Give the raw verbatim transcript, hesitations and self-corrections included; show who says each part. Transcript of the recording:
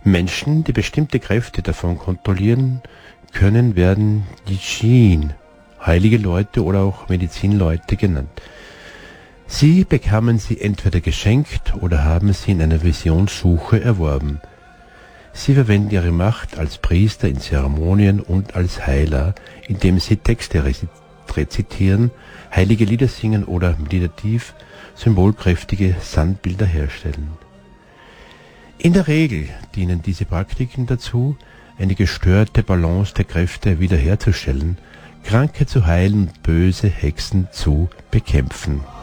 Speaker 1: Menschen, die bestimmte Kräfte davon kontrollieren können, werden die Jinn, heilige Leute oder auch Medizinleute genannt. Sie bekamen sie entweder geschenkt oder haben sie in einer Visionssuche erworben. Sie verwenden ihre Macht als Priester in Zeremonien und als Heiler, indem sie Texte rezitieren, heilige Lieder singen oder meditativ symbolkräftige Sandbilder herstellen. In der Regel dienen diese Praktiken dazu, eine gestörte Balance der Kräfte wiederherzustellen, Kranke zu heilen und böse Hexen zu bekämpfen.